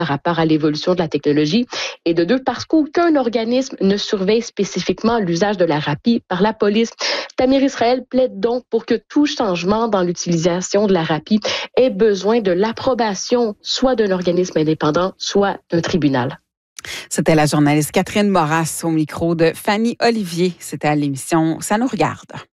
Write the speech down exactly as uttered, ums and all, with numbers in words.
par rapport à l'évolution de la technologie. Et de deux, parce qu'aucun organisme ne surveille spécifiquement l'usage de la RAPI par la police. Tamir Israël plaide donc pour que tout changement dans l'utilisation de la RAPI ait besoin de l'approbation soit d'un organisme indépendant, soit d'un tribunal. C'était la journaliste Catherine Moras au micro de Fanny Olivier. C'était à l'émission Ça nous regarde.